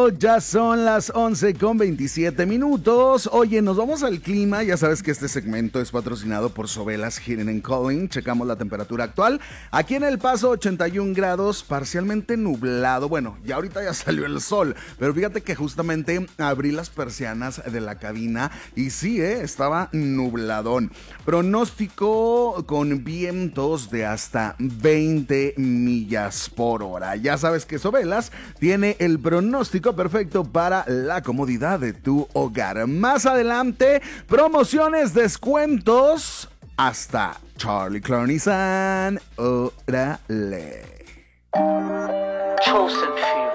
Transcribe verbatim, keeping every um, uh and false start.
Perfecto, ya son las once con veintisiete minutos. Oye, nos vamos al clima. Ya sabes que este segmento es patrocinado por Sobelas Heating and Cooling. Checamos la temperatura actual. Aquí en El Paso, ochenta y un grados, parcialmente nublado. Bueno, ya ahorita ya salió el sol, pero fíjate que justamente abrí las persianas de la cabina y sí, eh, estaba nubladón. Pronóstico con vientos de hasta veinte millas por hora. Ya sabes que Sobelas tiene el pronóstico perfecto para la comodidad de tu hogar. Más adelante, promociones, descuentos, hasta Charlie Clark Nissan. Órale.